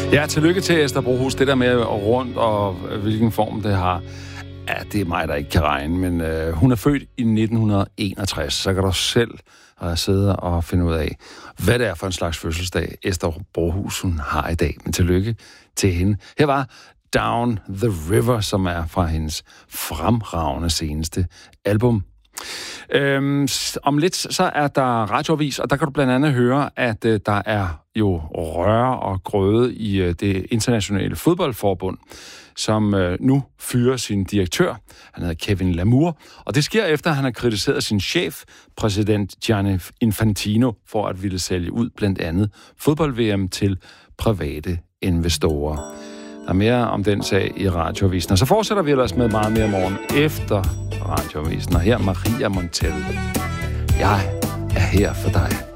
Ja, tillykke til Esther Brohus. Det der med rundt og hvilken form det har, ja, det er mig, der ikke kan regne. Men hun er født i 1961, så kan du selv sidde og finde ud af, hvad det er for en slags fødselsdag, Esther Brohus hun har i dag. Men tillykke til hende. Her var Down the River, som er fra hendes fremragende seneste album. Om lidt så er der radioavis, og der kan du blandt andet høre, at der er jo røre og grøde i det internationale fodboldforbund, som nu fyrer sin direktør. Han hedder Kevin Lamour, og det sker efter, at han har kritiseret sin chef, præsident Gianni Infantino, for at ville sælge ud blandt andet fodbold-VM til private investorer. Der er mere om den sag i radioavisen. Og så fortsætter vi ellers med meget mere morgen efter radioavisen. Og her Maria Montel. Jeg er her for dig.